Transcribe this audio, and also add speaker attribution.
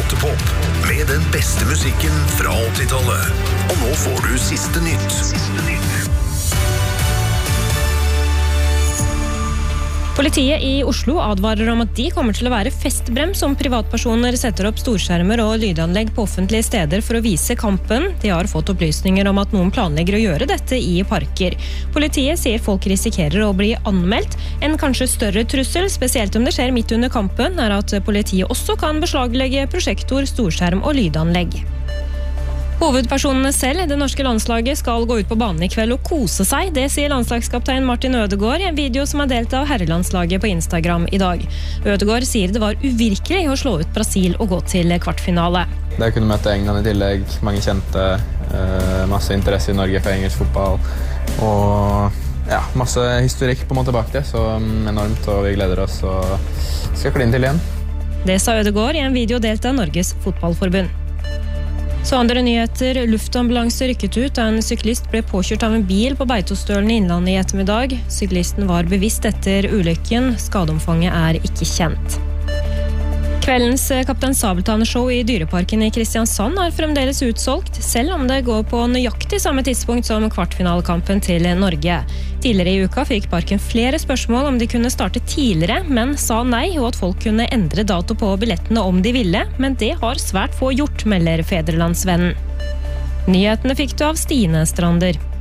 Speaker 1: Gåtepop med den beste musikken fra 80-tallet. Og nå får du siste nytt.
Speaker 2: Politiet i Oslo advarer om at de kommer til å være festbrems om privatpersoner setter opp storskjermer og lydanlegg på offentlige steder for å vise kampen. De har fått opplysninger om at noen planlegger å gjøre dette i parker. Politiet sier folk risikerer å bli anmeldt. En kanskje større trussel, spesielt om det skjer midt under kampen, er at politiet også kan beslaglegge prosjektor, storskjerm og lydanlegg. Hovedpersonene selv, det norske landslaget, skal gå ut på banen i kveld og kose seg. Det sier landslagskaptein Martin Ødegaard i en video som er delt av herrelandslaget på Instagram i dag. Ødegaard sier det var uvirkelig å slå ut Brasil og gå til kvartfinale.
Speaker 3: Det kunne møte England i tillegg, mange kjente, masse interesse i Norge for engelsk fotball, og ja, masse historikk på en måte bak det, så enormt, og vi gleder oss og skal kline til igjen.
Speaker 2: Det sa Ødegaard i en video delt av Norges fotballforbund. Så andre nyheter, luftambulanse rykket ut da en syklist ble påkjørt av en bil på Beitostølen i Innlandet i ettermiddag. Syklisten var bevisst etter ulykken, skadeomfanget er ikke kjent. Kveldens Kaptein Sabeltann-show i Dyreparken i Kristiansand har fremdeles utsolgt, selv om det går på nøyaktig samme tidspunkt som kvartfinalekampen til Norge. Tidligere i uka fikk parken flere spørsmål om de kunne starte tidligere, men sa nei, og at folk kunne endre dato på billettene om de ville, men det har svært få gjort, melder Fedrelandsvennen. Nyhetene fikk du av Stine Strander.